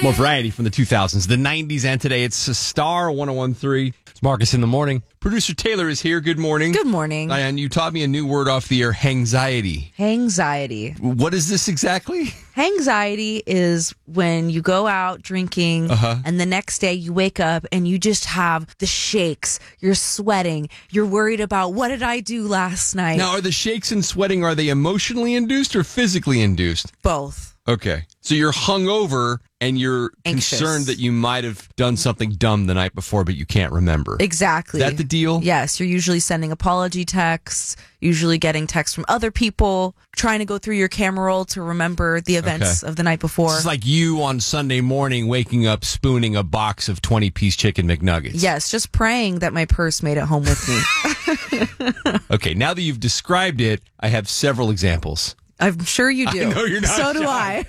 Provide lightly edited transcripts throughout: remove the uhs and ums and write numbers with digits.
More variety from the 2000s, the 90s, and today. It's Star 101.3. It's Marcus in the morning. Producer Taylor is here. Good morning. Good morning. And you taught me a new word off the air, hangxiety. Hangxiety. What is this exactly? Hangxiety is when you go out drinking and the next day you wake up and you just have the shakes. You're sweating. You're worried about what did I do last night? Now, are the shakes and sweating, are they emotionally induced or physically induced? Both. Okay. So you're hungover and you're Anxious. concerned that you might have done something dumb the night before, but you can't remember. Exactly. Is that the deal? Yes. You're usually sending apology texts, usually getting texts from other people, trying to go through your camera roll to remember the events of the night before. It's like you on Sunday morning waking up spooning a box of 20-piece chicken McNuggets. Yes. Just praying that my purse made it home with me. Okay. Now that you've described it, I have several examples. I'm sure you do. I know you're not So do shy.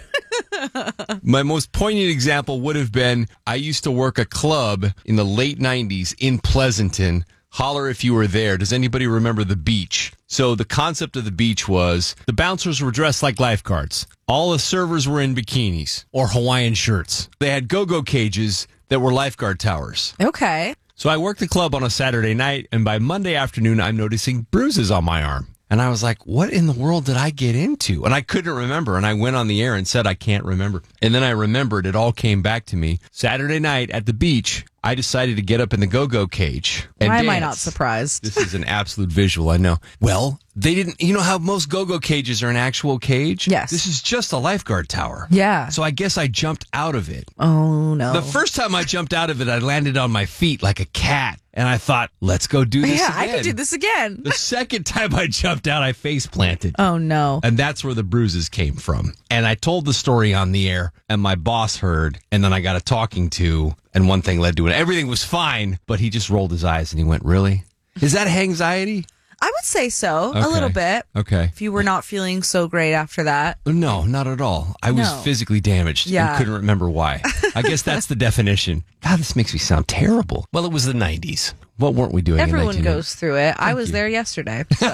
I. My most poignant example would have been I used to work a club in the late 90s in Pleasanton. Holler if you were there. Does anybody remember the beach? So the concept of the beach was the bouncers were dressed like lifeguards. All the servers were in bikinis or Hawaiian shirts. They had go-go cages that were lifeguard towers. Okay. So I worked the club on a Saturday night, and by Monday afternoon, I'm noticing bruises on my arm. And I was like, what in the world did I get into? And I couldn't remember. And I went on the air and said, I can't remember. And then I remembered. It all came back to me. Saturday night at the beach, I decided to get up in the go-go cage and Why dance. am I not surprised? This is an absolute visual, I know. Well, they didn't, you know how most go-go cages are an actual cage? Yes. This is just a lifeguard tower. Yeah. So I guess I jumped out of it. Oh, no. The first time I jumped out of it, I landed on my feet like a cat. And I thought, let's go do this yeah, again. I could do this again. The second time I jumped out, I face planted. Oh, no. And that's where the bruises came from. And I told the story on the air, and my boss heard, and then I got a talking to, and one thing led to it. Everything was fine, but he just rolled his eyes and he went, really? Is that hangxiety? I would say so, a Okay. little bit. Okay. If you were not feeling so great after that. No, not at all. I was No. physically damaged and Yeah. couldn't remember why. I guess that's the definition. God, this makes me sound terrible. Well, it was the 90s. What weren't we doing Everyone in 1990? goes through it. I was there yesterday. So.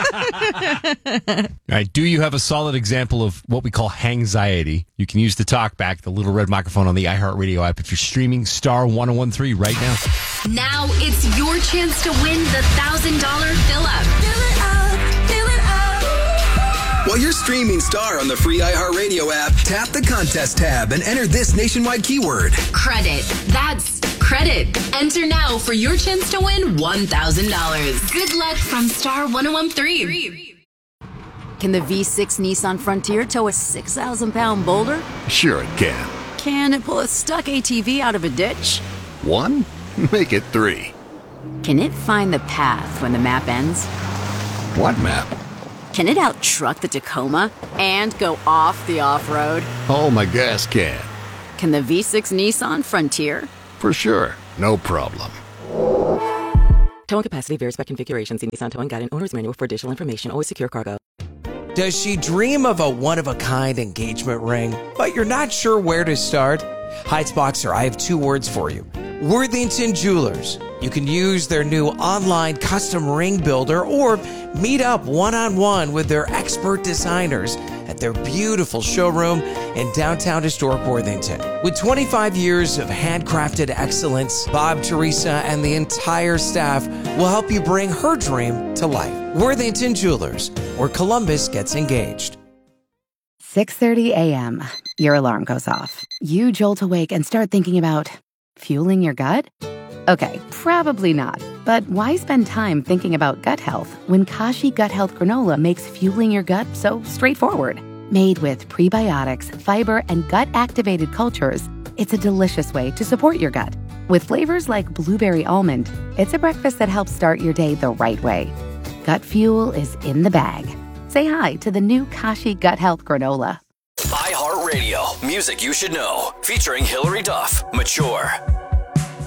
All right. Do you have a solid example of what we call hangxiety? You can use the talkback, the little red microphone on the iHeartRadio app if you're streaming Star 101.3 right now. Now it's your chance to win the $1,000 fill-up. Fill it up, fill it up. While you're streaming Star on the free iHeartRadio app, tap the contest tab and enter this nationwide keyword. Credit. That's credit. Enter now for your chance to win $1,000. Good luck from Star 101.3. Can the V6 Nissan Frontier tow a 6,000-pound boulder? Sure it can. Can it pull a stuck ATV out of a ditch? 1? Make it 3. Can it find the path when the map ends? What map? Can it out-truck the Tacoma and go off the off-road? Oh, my gas can. Can the V6 Nissan Frontier? For sure. No problem. Towing capacity varies by configuration. See Nissan Towing Guide and Owner's Manual for additional information. Always secure cargo. Does she dream of a one-of-a-kind engagement ring, but you're not sure where to start? Heights Boxer, I have 2 words for you. Worthington Jewelers. You can use their new online custom ring builder or meet up one-on-one with their expert designers at their beautiful showroom in downtown historic Worthington. With 25 years of handcrafted excellence, Bob, Teresa, and the entire staff will help you bring her dream to life. Worthington Jewelers, where Columbus gets engaged. 6:30 a.m. Your alarm goes off. You jolt awake and start thinking about fueling your gut? Okay, probably not. But why spend time thinking about gut health when Kashi Gut Health Granola makes fueling your gut so straightforward? Made with prebiotics, fiber, and gut-activated cultures, it's a delicious way to support your gut. With flavors like blueberry almond, it's a breakfast that helps start your day the right way. Gut fuel is in the bag. Say hi to the new Kashi Gut Health Granola. iHeartRadio, music you should know. Featuring Hillary Duff, Mature.